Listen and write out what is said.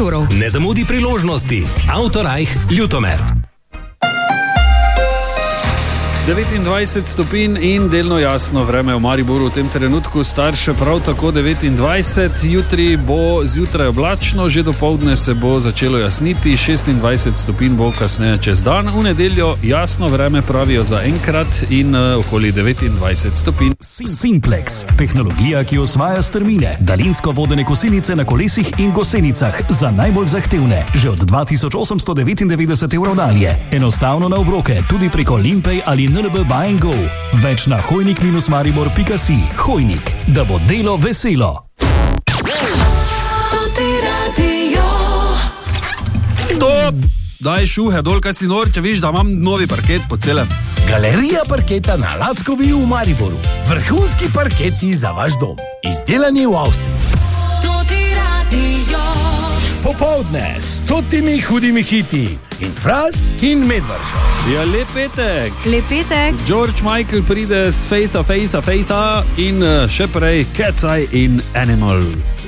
evrov. Ne zamudi priložnosti. Autorajh Ljutomer. 29 stopinj in delno jasno vreme v Mariboru v tem trenutku, Starše prav tako 29, jutri bo zjutraj oblačno, že dopoldne se bo začelo jasniti, 26 stopinj bo kasneje čez dan, v nedeljo jasno vreme pravijo za enkrat in okoli 29 stopinj. Simplex, tehnologija, ki osvaja strmine, daljinsko vodene kosilnice na kolesih in gosenicah za najbolj zahtevne, že od 2899 evrov dalje. Enostavno na obroke, tudi preko Limpay ali NLB Buy & Go. Več na hojnik-maribor.si. Hojnik, da bo delo veselo. Stop! Daj šuhe dol, kaj si nor, če viš, da imam novi parket po celem. Galerija parketa na Lackovi v Mariboru. Vrhunski parketi za vaš dom. Izdelani v Avstriji. Popoldne s 100 hudimi hiti. In Fras in Medvrša. Ja, lep petek. Lep petek. George Michael pride s Faitha in še prej Cat's Eye in Animal.